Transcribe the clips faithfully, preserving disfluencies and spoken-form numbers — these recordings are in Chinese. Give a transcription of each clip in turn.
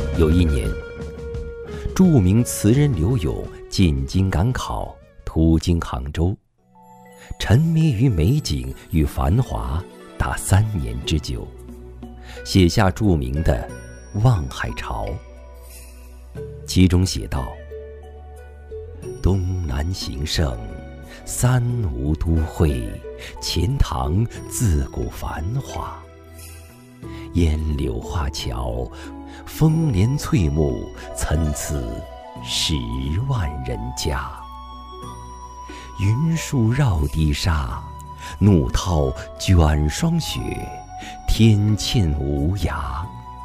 有一年，著名词人柳永进京赶考，途经杭州，沉迷于美景与繁华达三年之久，写下著名的《望海潮》。其中写道：东南形胜，三吴都会，钱塘自古繁华。烟柳画桥，风帘翠幕，参差十万人家。云树绕堤沙，怒涛卷霜雪，天堑无涯。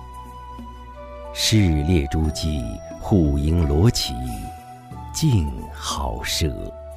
市列诸骑，户迎罗绮，静好舍。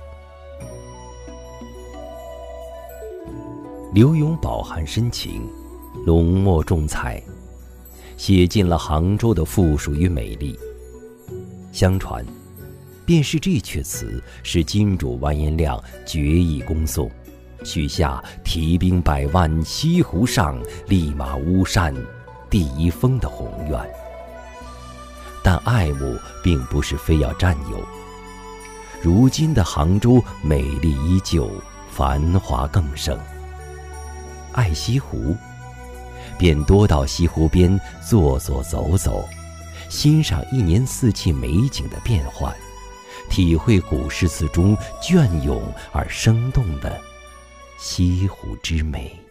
柳永饱含深情，浓墨重彩，写尽了杭州的富庶与美丽。相传，便是这阙词使金主完颜亮决意攻宋，许下提兵百万西湖上，立马巫山第一峰的宏愿。但爱慕并不是非要占有，如今的杭州美丽依旧，繁华更盛。爱西湖，便多到西湖边坐坐走走，欣赏一年四季美景的变换，体会古诗词中隽永而生动的西湖之美。